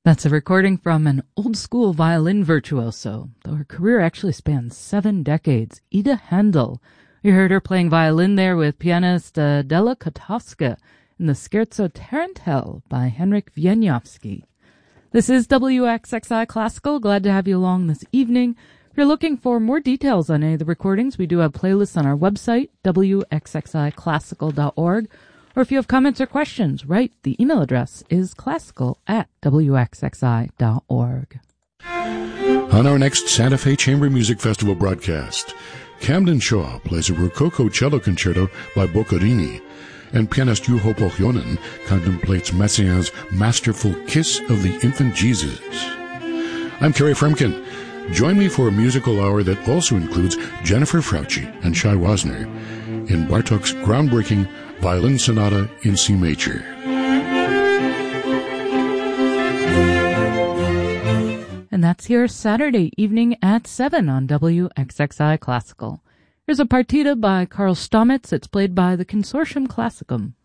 That's a recording from an old-school violin virtuoso, though her career actually spans 7 decades, Ida Handel. We heard her playing violin there with pianist Adela Kotowska in the Scherzo Tarantelle by Henryk Wieniawski. This is WXXI Classical. Glad to have you along this evening. If you're looking for more details on any of the recordings, we do have playlists on our website, wxxiclassical.org. Or if you have comments or questions, write. The email address is classical@wxxi.org. On our next Santa Fe Chamber Music Festival broadcast, Camden Shaw plays a Rococo cello concerto by Boccherini, and pianist Juho Pohjonen contemplates Messiaen's masterful Kiss of the Infant Jesus. I'm Kerry Fremkin. Join me for a musical hour that also includes Jennifer Frautschi and Shai Wasner in Bartók's groundbreaking Violin Sonata in C Major. And that's here Saturday evening at 7 on WXXI Classical. Here's a partita by Karl Stamitz. It's played by the Consortium Classicum.